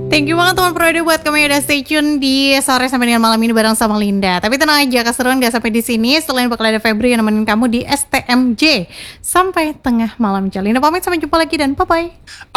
Thank you banget teman Prode buat kamu yang udah stay tune di sore sampai dengan malam ini bareng sama Linda. Tapi tenang aja, keseruan gak sampai di sini. Selain bakal ada Febri yang nemenin kamu di STMJ sampai tengah malam. Linda pamit, sampai jumpa lagi dan bye bye.